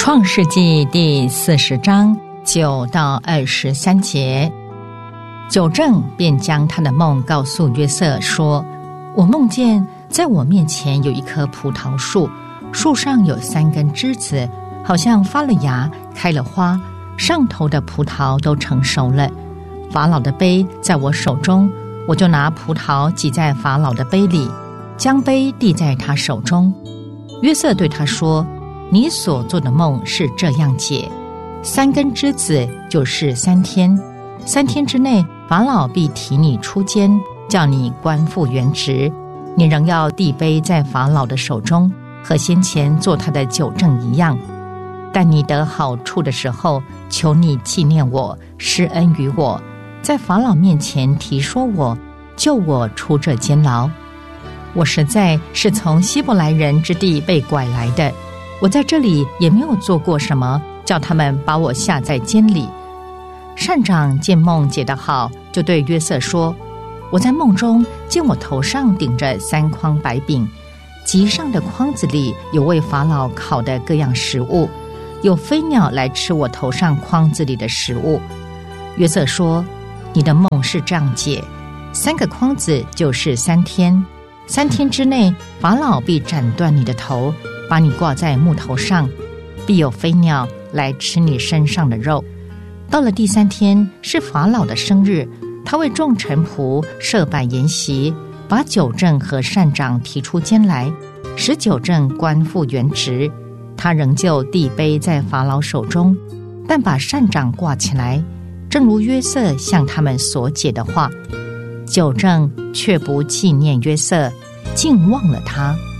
创世纪第40章9到23节，九正便将他的梦告诉约瑟说：我梦见在我面前有一棵葡萄树，树上有3根枝子，好像发了芽，开了花，上头的葡萄都成熟了。法老的杯在我手中，我就拿葡萄挤在法老的杯里，将杯递在他手中。约瑟对他说：你所做的梦是这样解，3根枝子就是3天，3天之内法老必提你出监，叫你官复原职。你仍要递杯在法老的手中，和先前做他的九正一样。但你得好处的时候，求你纪念我，施恩于我，在法老面前提说我，救我出这监牢。我实在是从希伯来人之地被拐来的，我在这里也没有做过什么，叫他们把我下在监里。膳长见梦解得好，就对约瑟说：我在梦中见我头上顶着3筐白饼，极上的筐子里有为法老烤的各样食物，有飞鸟来吃我头上筐子里的食物。约瑟说：你的梦是这样解，3个筐子就是3天，3天之内法老必斩断你的头，把你挂在木头上，必有飞鸟来吃你身上的肉。到了第3天是法老的生日，他为众臣仆设摆筵席，把九正和膳长提出监来，使九正官复原职。他仍旧递杯在法老手中，但把膳长挂起来，正如约瑟向他们所解的话。九正却不纪念约瑟，竟忘了他。